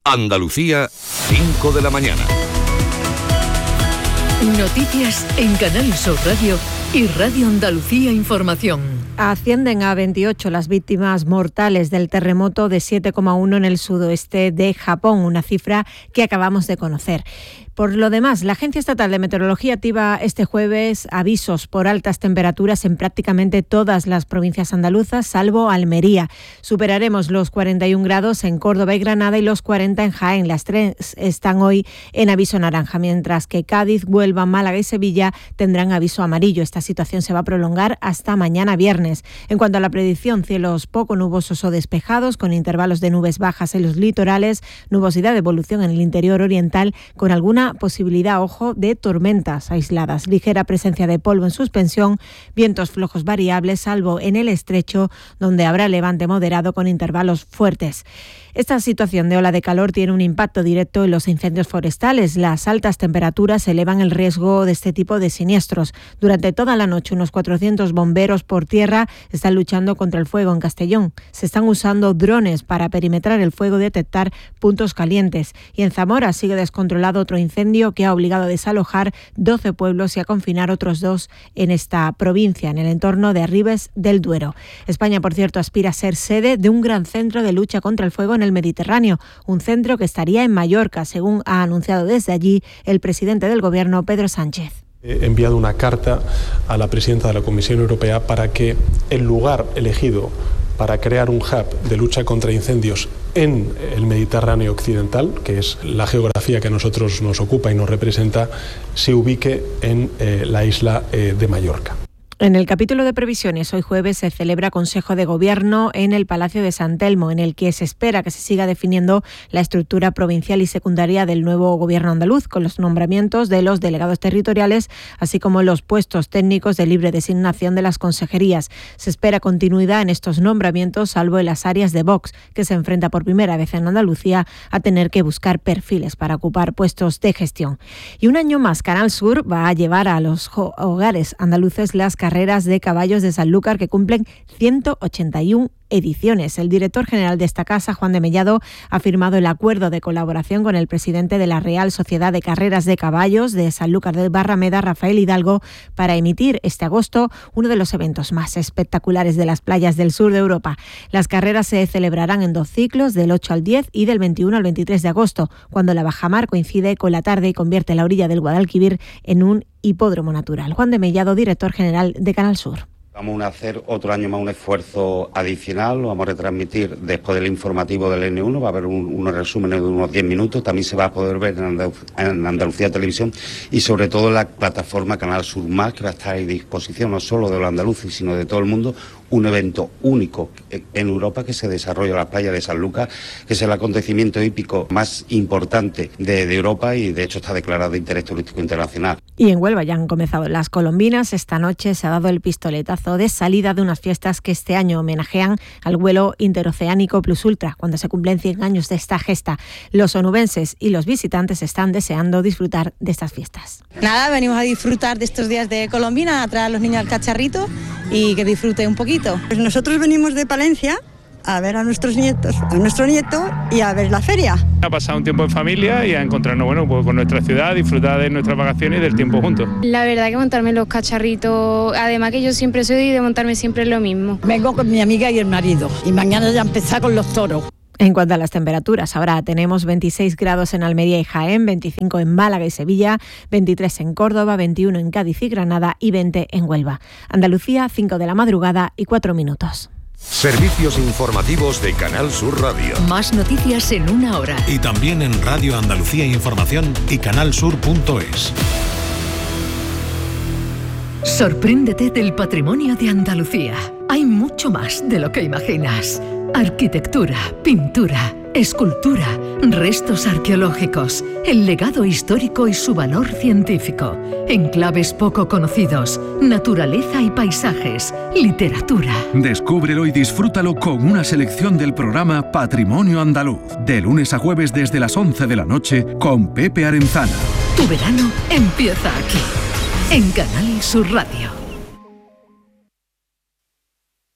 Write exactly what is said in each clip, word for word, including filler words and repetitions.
Andalucía, cinco de la mañana. Noticias en Canal Sur Radio y Radio Andalucía Información. Ascienden a veintiocho las víctimas mortales del terremoto de siete coma uno en el sudoeste de Japón, una cifra que acabamos de conocer. Por lo demás, la Agencia Estatal de Meteorología activa este jueves avisos por altas temperaturas en prácticamente todas las provincias andaluzas, salvo Almería. Superaremos los cuarenta y un grados en Córdoba y Granada y los cuarenta en Jaén. Las tres están hoy en aviso naranja, mientras que Cádiz, Huelva, Málaga y Sevilla tendrán aviso amarillo. Esta situación se va a prolongar hasta mañana viernes. En cuanto a la predicción, cielos poco nubosos o despejados, con intervalos de nubes bajas en los litorales, nubosidad de evolución en el interior oriental, con alguna posibilidad, ojo, de tormentas aisladas, ligera presencia de polvo en suspensión, vientos flojos variables, salvo en el estrecho, donde habrá levante moderado con intervalos fuertes. Esta situación de ola de calor tiene un impacto directo en los incendios forestales. Las altas temperaturas elevan el riesgo de este tipo de siniestros. Durante toda la noche, unos cuatrocientos bomberos por tierra están luchando contra el fuego en Castellón. Se están usando drones para perimetrar el fuego y detectar puntos calientes. Y en Zamora sigue descontrolado otro incendio que ha obligado a desalojar doce pueblos y a confinar otros dos en esta provincia, en el entorno de Arribes del Duero. España, por cierto, aspira a ser sede de un gran centro de lucha contra el fuego en el Mediterráneo, un centro que estaría en Mallorca, según ha anunciado desde allí el presidente del Gobierno, Pedro Sánchez. He enviado una carta a la presidenta de la Comisión Europea para que el lugar elegido para crear un hub de lucha contra incendios en el Mediterráneo occidental, que es la geografía que a nosotros nos ocupa y nos representa, se ubique en eh, la isla eh, de Mallorca. En el capítulo de previsiones, hoy jueves se celebra Consejo de Gobierno en el Palacio de San Telmo, en el que se espera que se siga definiendo la estructura provincial y secundaria del nuevo Gobierno andaluz, con los nombramientos de los delegados territoriales, así como los puestos técnicos de libre designación de las consejerías. Se espera continuidad en estos nombramientos, salvo en las áreas de Vox, que se enfrenta por primera vez en Andalucía a tener que buscar perfiles para ocupar puestos de gestión. Y un año más, Canal Sur va a llevar a los hogares andaluces las carreras de caballos de Sanlúcar, que cumplen ciento ochenta y uno ediciones. El director general de esta casa, Juan de Mellado, ha firmado el acuerdo de colaboración con el presidente de la Real Sociedad de Carreras de Caballos de Sanlúcar de Barrameda, Rafael Hidalgo, para emitir este agosto uno de los eventos más espectaculares de las playas del sur de Europa. Las carreras se celebrarán en dos ciclos, del ocho al diez y del veintiuno al veintitrés de agosto, cuando la bajamar coincide con la tarde y convierte la orilla del Guadalquivir en un hipódromo natural. Juan de Mellado, director general de Canal Sur. Vamos a hacer otro año más un esfuerzo adicional, lo vamos a retransmitir después del informativo del N uno, va a haber un, unos resúmenes de unos diez minutos, también se va a poder ver en, Andaluz, en Andalucía Televisión y sobre todo en la plataforma Canal Sur Más, que va a estar a disposición no solo de los andaluces, sino de todo el mundo, un evento único en Europa que se desarrolla en las playas de Sanlúcar, que es el acontecimiento hípico más importante de, de Europa y de hecho está declarado de interés turístico internacional. Y en Huelva ya han comenzado las colombinas. Esta noche se ha dado el pistoletazo de salida de unas fiestas que este año homenajean al vuelo interoceánico Plus Ultra, cuando se cumplen cien años de esta gesta. Los onubenses y los visitantes están deseando disfrutar de estas fiestas. Nada, venimos a disfrutar de estos días de colombina, a traer a los niños al cacharrito y que disfruten un poquito. Pues nosotros venimos de Palencia a ver a nuestros nietos, a nuestro nieto y a ver la feria. A pasar un tiempo en familia y a encontrarnos bueno, pues con nuestra ciudad, disfrutar de nuestras vacaciones y del tiempo juntos. La verdad que montarme los cacharritos, además que yo siempre soy de montarme siempre lo mismo. Vengo con mi amiga y el marido y mañana ya empezar con los toros. En cuanto a las temperaturas, ahora tenemos veintiséis grados en Almería y Jaén, veinticinco en Málaga y Sevilla, veintitrés en Córdoba, veintiuno en Cádiz y Granada y veinte en Huelva. Andalucía, cinco de la madrugada y cuatro minutos. Servicios informativos de Canal Sur Radio. Más noticias en una hora. Y también en Radio Andalucía Información y canalsur punto es. Sorpréndete del patrimonio de Andalucía. Hay mucho más de lo que imaginas. Arquitectura, pintura, escultura, restos arqueológicos, el legado histórico y su valor científico, enclaves poco conocidos, naturaleza y paisajes, literatura. Descúbrelo y disfrútalo con una selección del programa Patrimonio Andaluz, de lunes a jueves desde las once de la noche con Pepe Arenzana. Tu verano empieza aquí, en Canal Sur Radio.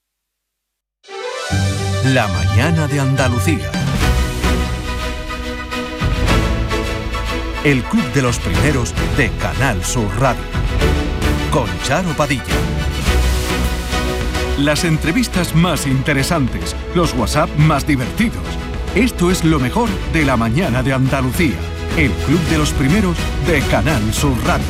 La mañana de Andalucía. el Club de los Primeros de Canal Sur Radio. Con Charo Padilla. Las entrevistas más interesantes, los WhatsApp más divertidos. Esto es lo mejor de la mañana de Andalucía. El Club de los Primeros de Canal Sur Radio.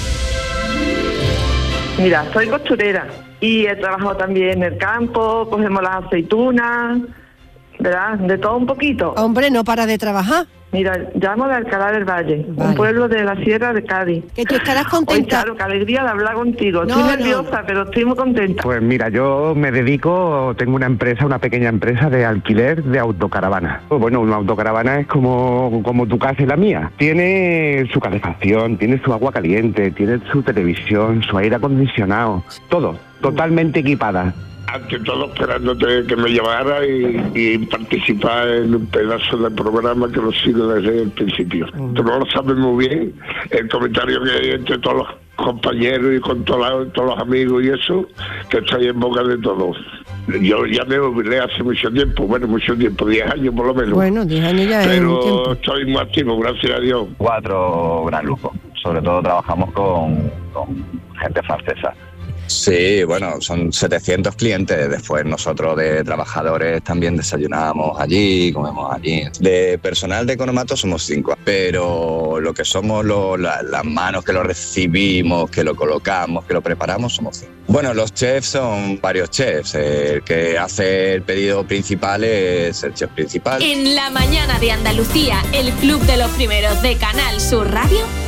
Mira, soy costurera y he trabajado también en el campo, cogemos las aceitunas, ¿verdad? De todo un poquito. Hombre, no para de trabajar. Mira, llamo de Alcalá del Valle, Vale. un pueblo de la Sierra de Cádiz. Que tú estarás contenta. Oye, claro, qué alegría de hablar contigo. No, estoy no. nerviosa, pero estoy muy contenta. Pues mira, yo me dedico, tengo una empresa, una pequeña empresa de alquiler de autocaravanas. Bueno, una autocaravana es como, como tu casa y la mía. Tiene su calefacción, tiene su agua caliente, tiene su televisión, su aire acondicionado, todo, totalmente equipada. Ante todo esperándote que me llamara y, y participar en un pedazo del programa que lo sigo desde el principio. Mm. Tú no lo sabes muy bien, el comentario que hay entre todos los compañeros y con todos, todos los amigos y eso, que estoy en boca de todos. Yo ya me jubilé hace mucho tiempo, bueno, mucho tiempo, diez años por lo menos. Bueno, diez años ya es un tiempo. Pero estoy muy activo, gracias a Dios. Cuatro gran lujo, sobre todo trabajamos con, con gente francesa. Sí, bueno, son setecientos clientes. Después nosotros de trabajadores también desayunamos allí, comemos allí. De personal de Economato somos cinco, pero lo que somos lo, la, las manos que lo recibimos, que lo colocamos, que lo preparamos, somos cinco. Bueno, los chefs son varios chefs. El que hace el pedido principal es el chef principal. En la mañana de Andalucía, el Club de los Primeros de Canal Sur Radio